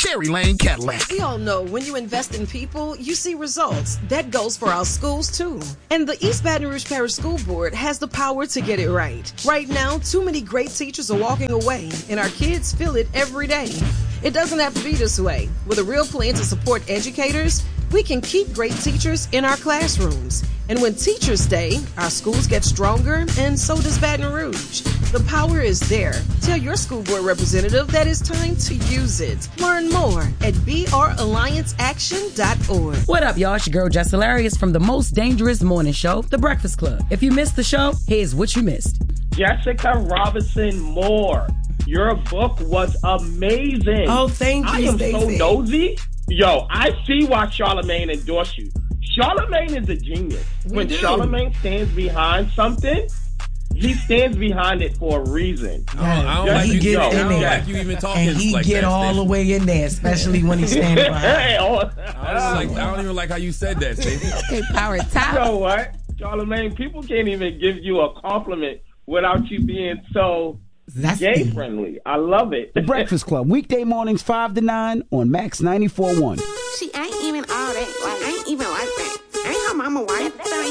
Cherry Lane Cadillac. We all know when you invest in people, you see results. That goes for our schools, too. And the East Baton Rouge Parish School Board has the power to get it right. Right now, too many great teachers are walking away, and our kids feel it every day. It doesn't have to be this way. With a real plan to support educators, we can keep great teachers in our classrooms. And when teachers stay, our schools get stronger, and so does Baton Rouge. The power is there. Tell your school board representative that it's time to use it. Learn more at brallianceaction.org. What up, y'all? It's your girl, Jess Hilarious from the most dangerous morning show, The Breakfast Club. If you missed the show, here's what you missed. Jessica Robinson Moore, your book was amazing. Oh, thank you, I am Stacey. so nosy. Yo, I see why Charlamagne endorsed you. Charlamagne is a genius. When Charlamagne stands behind something, he stands behind it for a reason. I don't like you even talking. And he like get that, all the way in there, especially when he's standing behind. I don't even like how you said that, Stacey. Okay, power top. You know what, Charlamagne, people can't even give you a compliment without you being so gay friendly. I love it. The Breakfast Club, weekday mornings 5 to 9 on Max 94.1. She ain't even all that. Like, ain't even like that. Ain't her mama wife.